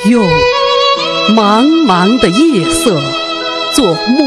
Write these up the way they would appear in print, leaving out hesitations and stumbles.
用茫茫的夜色作墨，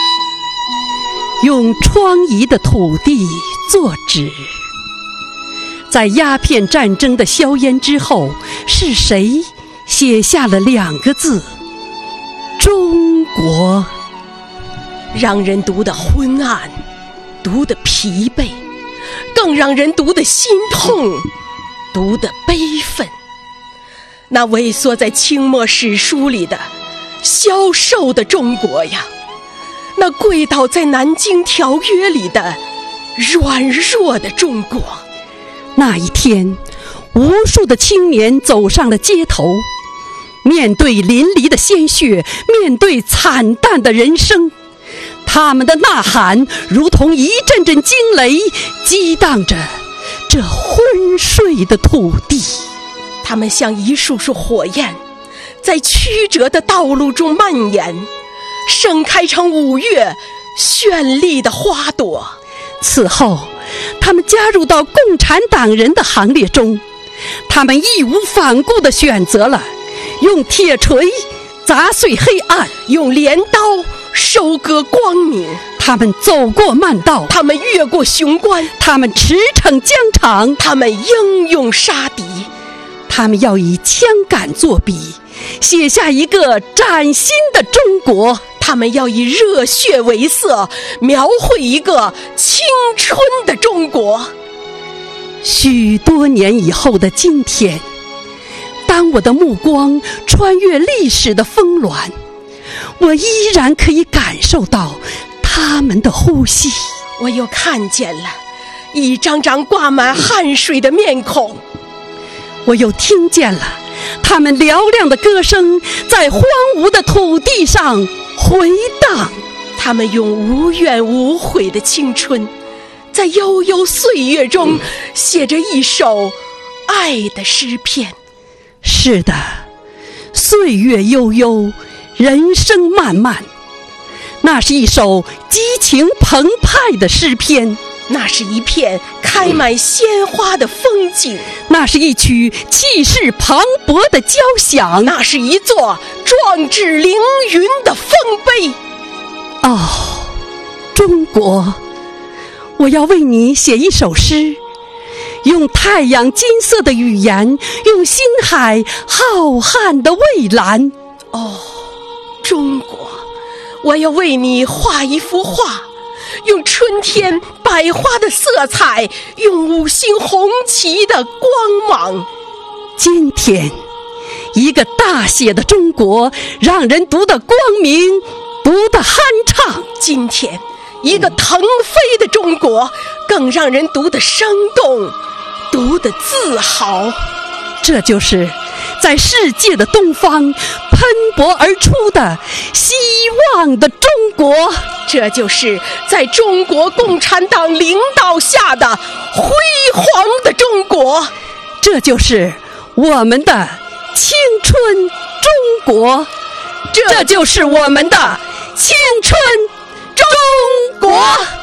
用疮痍的土地作纸。在鸦片战争的硝烟之后，是谁写下了2个字：中国？ 让人读得昏暗，读得疲惫，更让人读得心痛，读得悲愤。那萎缩在清末史书里的消瘦的中国呀，那跪倒在南京条约里的软弱的中国。 那一天，无数的青年走上了街头，面对淋漓的鲜血，面对惨淡的人生，他们的呐喊如同一阵阵惊雷，激荡着这昏睡的土地。 他们像一束束火焰，在曲折的道路中蔓延，盛开成5月绚丽的花朵。 此后，他们加入到共产党人的行列中，他们义无反顾地选择了用铁锤砸碎黑暗， 用镰刀收割光明。 他们走过慢道， 他们越过雄关， 他们驰骋疆场， 他们英勇杀敌。 他们要以枪杆作笔，写下一个崭新的中国。 他们要以热血为色，描绘一个青春的中国。 许多年以后的今天，当我的目光穿越历史的峰峦，我依然可以感受到他们的呼吸。 我又看见了一张张挂满汗水的面孔， 我又听见了他们嘹亮的歌声在荒芜的土地上回荡。 他们用无怨无悔的青春，在悠悠岁月中写着一首爱的诗篇。 是的，岁月悠悠，人生漫漫，那是一首激情澎湃的诗篇， 那是一片开满鲜花的风景， 那是一曲气势磅礴的交响， 那是一座壮志凌云的丰碑。 哦，中国，我要为你写一首诗，用太阳金色的语言，用星海浩瀚的蔚蓝。 哦，中国，我要为你画一幅画，用春天百花的色彩，用5星红旗的光芒。 今天，一个大写的中国，让人读得光明，读得酣畅。 今天，一个腾飞的中国，更让人读得生动，读得自豪。 这就是在世界的东方喷薄而出的希望的中国， 这就是在中国共产党领导下的辉煌的中国， 这就是我们的青春中国，这就是我们的青春中国。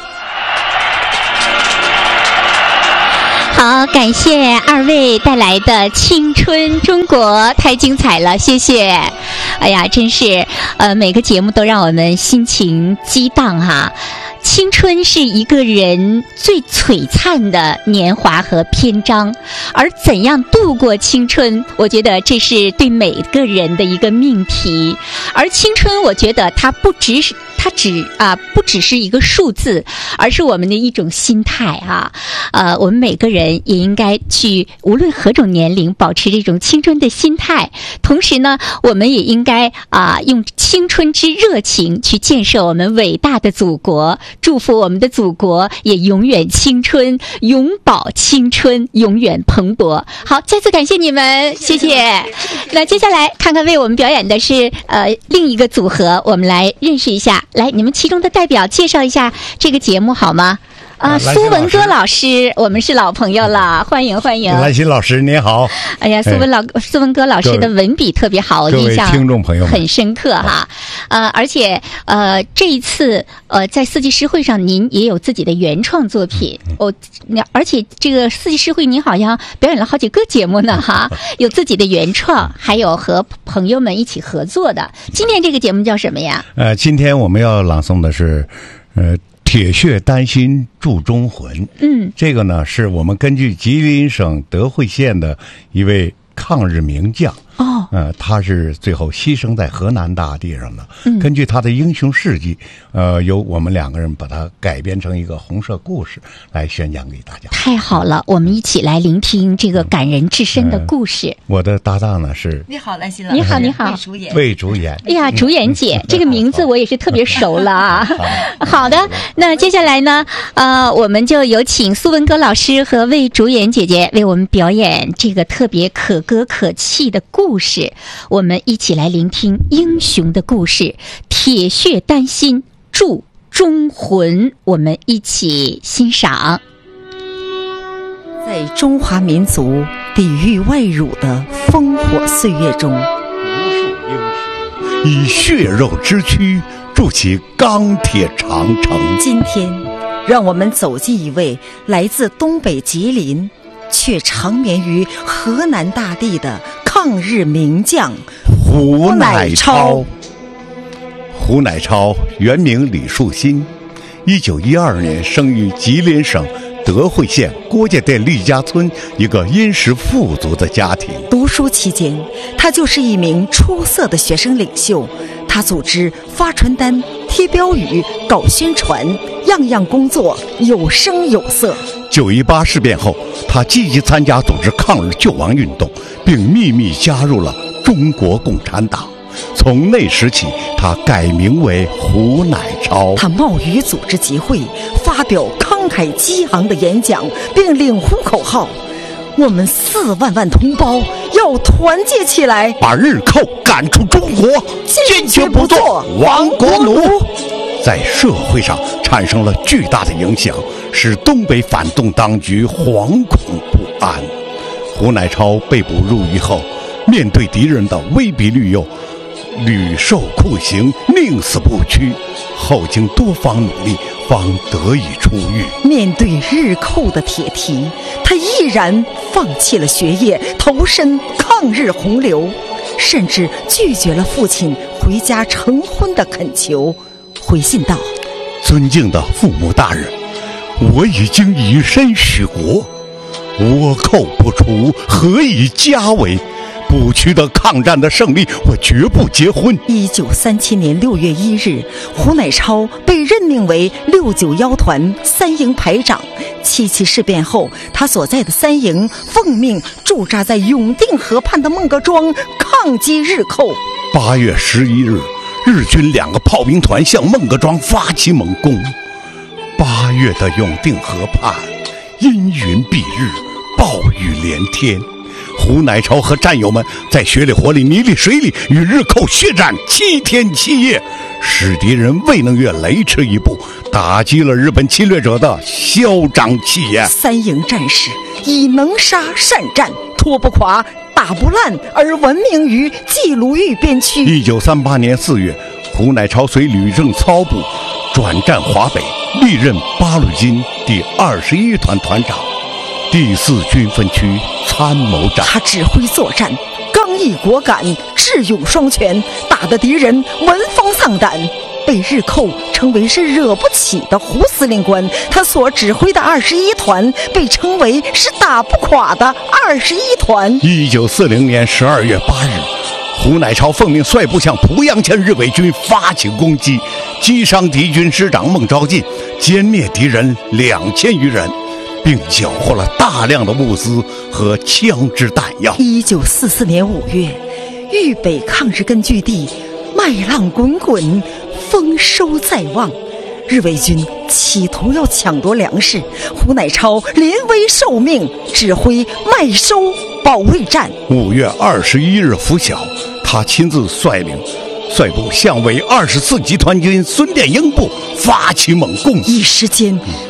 好，感谢2位带来的《青春中国》，太精彩了，谢谢。哎呀，真是每个节目都让我们心情激荡哈。青春是一个人最璀璨的年华和篇章，而怎样度过青春，我觉得这是对每个人的一个命题。而青春，我觉得它不只是一个数字，而是我们的一种心态啊。我们每个人也应该去，无论何种年龄，保持这种青春的心态。同时呢，我们也应该用青春之热情去建设我们伟大的祖国。祝福我们的祖国也永远青春，永葆青春，永远蓬勃。好，再次感谢你们，谢谢。那接下来看看为我们表演的是另一个组合，我们来认识一下。来，你们其中的代表介绍一下这个节目好吗？ 苏文歌老师，我们是老朋友了，欢迎欢迎。 兰心老师您好。 哎呀，苏文歌老师的文笔特别好，我印象听众朋友很深刻哈。而且这一次在四季诗会上，您也有自己的原创作品。而且这个四季诗会，您好像表演了好几个节目呢哈，有自己的原创，还有和朋友们一起合作的。今天这个节目叫什么呀？ 今天我们要朗诵的是铁血丹心铸忠魂。这个呢是我们根据吉林省德惠县的一位抗日名将。他是最后牺牲在河南大地上的。根据他的英雄事迹，由我们2个人把它改编成一个红色故事来宣讲给大家。 太好了，我们一起来聆听这个感人至深的故事。 我的搭档呢是你好，兰心老师。 你好， 魏主演。 哎呀，主演姐，这个名字我也是特别熟了啊。好的，那接下来呢，我们就有请苏文歌老师和魏主演姐姐为我们表演这个特别可歌可泣的故事。我们一起来聆听英雄的故事，铁血丹心铸忠魂。我们一起欣赏。 在中华民族抵御外辱的烽火岁月中， 无数英雄以血肉之躯筑起钢铁长城。 今天让我们走进一位来自东北吉林却长眠于河南大地的抗日名将胡乃超。胡乃超原名李树新，1912年生于吉林省德惠县郭家店栗家村一个殷实富足的家庭。 读书期间，他就是一名出色的学生领袖。他组织发传单、贴标语、搞宣传，样样工作有声有色。 9·18事变后，他积极参加组织抗日救亡运动，并秘密加入了中国共产党。从那时起，他改名为胡乃超。 他冒雨组织集会，发表慷慨激昂的演讲，并领呼口号：我们4万万同胞要团结起来， 把日寇赶出中国，坚决不做亡国奴。在社会上产生了巨大的影响，使东北反动当局惶恐不安。胡乃超被捕入狱后，面对敌人的威逼利诱，屡受酷刑，宁死不屈。后经多方努力，方得以出狱。 面对日寇的铁蹄，他毅然放弃了学业，投身抗日洪流，甚至拒绝了父亲回家成婚的恳求。回信道： 尊敬的父母大人，我已经以身许国，倭寇不除，何以家为？不取得抗战的胜利，我绝不结婚。 1937年6月1日，胡乃超被任命为691团3营排长。77事变后，他所在的3营奉命驻扎在永定河畔的孟各庄，抗击日寇。 8月11日，日军2个炮兵团向孟各庄发起猛攻。8月的永定河畔，阴云蔽日，暴雨连天。胡乃超和战友们在血里火里泥里水里与日寇血战7天7夜，使敌人未能越雷池一步，打击了日本侵略者的嚣张气焰。 3营战士以能杀善战、拖不垮、打不烂而闻名于冀鲁豫边区。 1938年4月，胡乃超随旅政操部转战华北，历任八路军第21团团长、第4军分区参谋长。 他指挥作战刚毅果敢，智勇双全，打得敌人闻风丧胆，被日寇称为是惹不起的胡司令官。他所指挥的21团被称为是打不垮的21团。 1940年12月8日，胡乃超奉命率部向濮阳前日伪军发起攻击，击伤敌军师长孟昭进，歼灭敌人2000余人，并缴获了大量的物资和枪支弹药。 1944年5月，豫北抗日根据地麦浪滚滚，丰收在望。日伪军企图要抢夺粮食，胡乃超临危受命，指挥麦收保卫战。 5月21日拂晓，他亲自率部向伪24集团军孙殿英部发起猛攻。 一时间，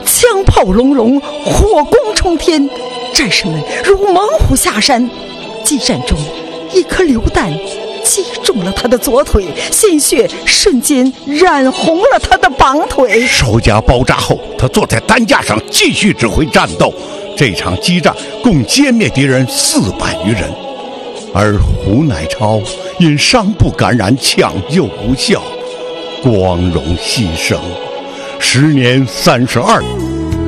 枪炮隆隆，火光冲天，战士们如猛虎下山。激战中，一颗榴弹击中了他的左腿，鲜血瞬间染红了他的绑腿。 首甲包扎后，他坐在担架上继续指挥战斗。这场激战共歼灭敌人400余人，而胡乃超因伤部感染抢救无效，光荣牺牲，时年32。